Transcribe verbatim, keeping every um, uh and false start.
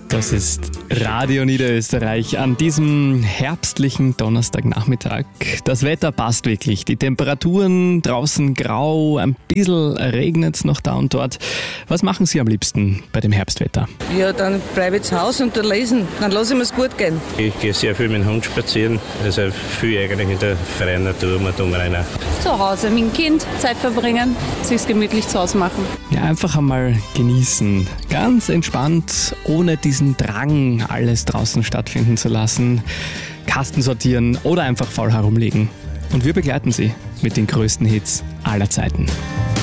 Das ist Radio Niederösterreich an diesem herbstlichen Donnerstagnachmittag. Das Wetter passt wirklich. Die Temperaturen draußen grau, ein bisschen regnet es noch da und dort. Was machen Sie am liebsten bei dem Herbstwetter? Ja, dann bleibe ich zu Hause und da lesen. Dann lasse ich mir es gut gehen. Ich gehe sehr viel mit dem Hund spazieren. Also viel eigentlich in der freien Natur mal rumrennen. Zu Hause mit dem Kind Zeit verbringen, sich gemütlich zu Hause machen. Ja, einfach einmal genießen. Ganz entspannt, ohne diesen Drang, alles draußen stattfinden zu lassen. Kasten sortieren oder einfach faul herumlegen. Und wir begleiten Sie mit den größten Hits aller Zeiten.